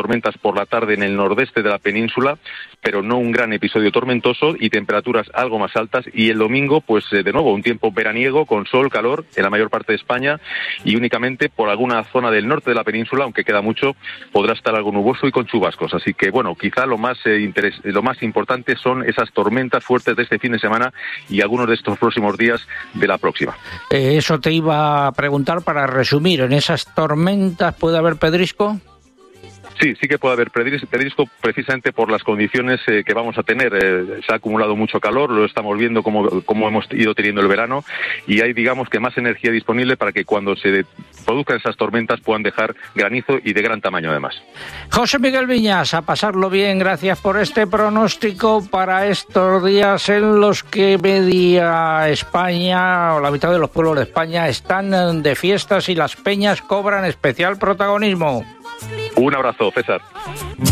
tormentas por la tarde en el nordeste de la península, pero no un gran episodio tormentoso, y temperaturas algo más altas. Y el domingo, pues de nuevo, un tiempo veraniego con sol, calor en la mayor parte de España, y únicamente por alguna zona del norte de la península, aunque queda mucho, podrá estar algo nuboso y con chubascos. Así que bueno, quizá lo más importante son esas tormentas fuertes de este fin de semana y algunos de estos próximos días de la próxima. Eso te iba a preguntar para resumir. ¿En esas tormentas puede haber pedrisco? Sí que puede haber pedrisco precisamente por las condiciones que vamos a tener. Se ha acumulado mucho calor, lo estamos viendo como hemos ido teniendo el verano, y hay, digamos, que más energía disponible para que cuando se produzcan esas tormentas puedan dejar granizo y de gran tamaño además. José Miguel Viñas, a pasarlo bien, gracias por este pronóstico para estos días en los que media España o la mitad de los pueblos de España están de fiestas y las peñas cobran especial protagonismo. Un abrazo, César.